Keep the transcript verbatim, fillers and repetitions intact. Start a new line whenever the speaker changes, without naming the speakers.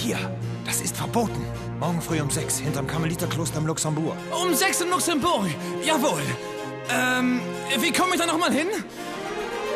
hier. Das ist verboten. Morgen früh um sechs, hinterm Karmeliterkloster im Luxemburg.
Um sechs im Luxemburg? Jawohl. Ähm, wie komme ich da nochmal hin?